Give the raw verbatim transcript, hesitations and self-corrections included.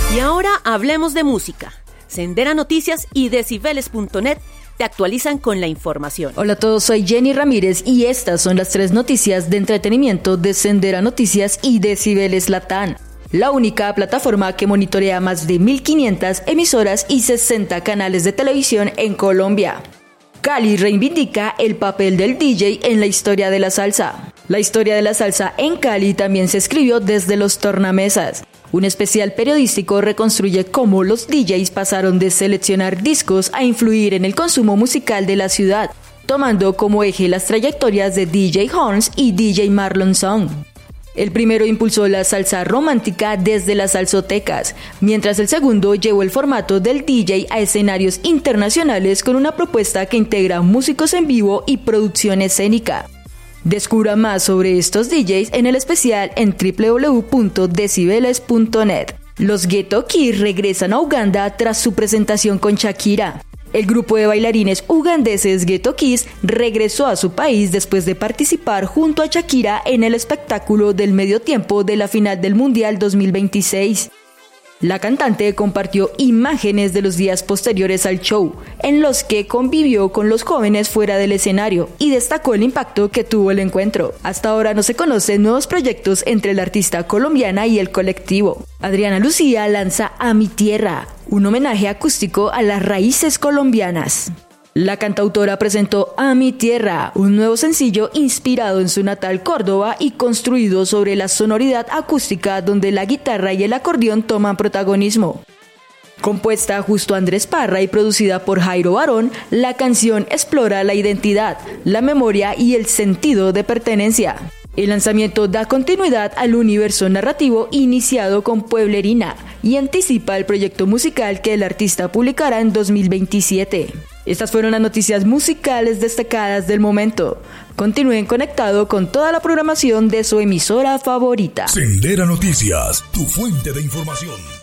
Y ahora hablemos de música. Sendera Noticias y decibeles punto net te actualizan con la información. Hola a todos, soy Jenny Ramírez y estas son las tres noticias de entretenimiento de Sendera Noticias y Decibeles Latam, la única plataforma que monitorea más de mil quinientas emisoras y sesenta canales de televisión en Colombia. Cali reivindica el papel del D J en la historia de la salsa. La historia de la salsa en Cali también se escribió desde los tornamesas. Un especial periodístico reconstruye cómo los D Js pasaron de seleccionar discos a influir en el consumo musical de la ciudad, tomando como eje las trayectorias de D J Horns y D J Marlon Song. El primero impulsó la salsa romántica desde las salsotecas, mientras el segundo llevó el formato del D J a escenarios internacionales con una propuesta que integra músicos en vivo y producción escénica. Descubra más sobre estos D Js en el especial en doble u doble u doble u punto decibeles punto net. Los Ghetto Kids regresan a Uganda tras su presentación con Shakira. El grupo de bailarines ugandeses Ghetto Kids regresó a su país después de participar junto a Shakira en el espectáculo del medio tiempo de la final del Mundial dos mil veintiséis. La cantante compartió imágenes de los días posteriores al show, en los que convivió con los jóvenes fuera del escenario y destacó el impacto que tuvo el encuentro. Hasta ahora no se conocen nuevos proyectos entre la artista colombiana y el colectivo. Adriana Lucía lanza A Mi Tierra, un homenaje acústico a las raíces colombianas. La cantautora presentó A Mi Tierra, un nuevo sencillo inspirado en su natal Córdoba y construido sobre la sonoridad acústica donde la guitarra y el acordeón toman protagonismo. Compuesta justo a Andrés Parra y producida por Jairo Barón, la canción explora la identidad, la memoria y el sentido de pertenencia. El lanzamiento da continuidad al universo narrativo iniciado con Pueblerina y anticipa el proyecto musical que el artista publicará en dos mil veintisiete. Estas fueron las noticias musicales destacadas del momento. Continúen conectados con toda la programación de su emisora favorita. Sendera Noticias, tu fuente de información.